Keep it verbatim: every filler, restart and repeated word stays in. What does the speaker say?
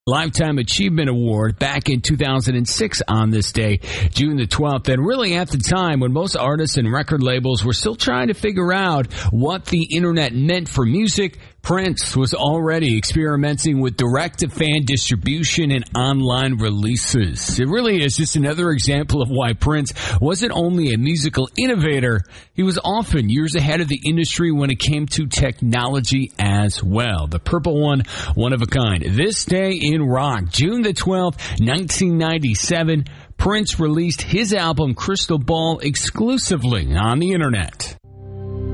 Lifetime Achievement Award back in two thousand six on this day, June the twelfth. And really at the time when most artists and record labels were still trying to figure out what the internet meant for music, Prince was already experimenting with direct-to-fan distribution and online releases. It really is just another example of why Prince wasn't only a musical innovator, he was often years ahead of the industry when it came to technology as well. The purple one, one of a kind. This day in rock, June the twelfth, nineteen ninety-seven, Prince released his album Crystal Ball exclusively on the internet.